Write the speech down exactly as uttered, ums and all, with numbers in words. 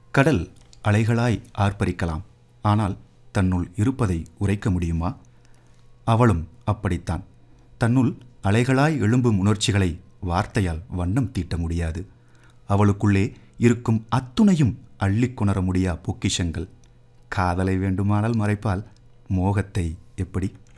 கடல் அலைகளாய் ஆர்ப்பரிக்கலாம், ஆனால் தன்னுள் இருப்பதை உரைக்க முடியுமா? அவளும் அப்படித்தான். தன்னுள் அலைகளாய் எழும்பும் உணர்ச்சிகளை வார்த்தையால் வண்ணம் தீட்ட முடியாது. அவளுக்குள்ளே இருக்கும் அத்துணையும் அள்ளிக் கொணர முடியா பொக்கிஷங்கள். காதலை வேண்டுமானால் மறைப்பால், மோகத்தை எப்படி?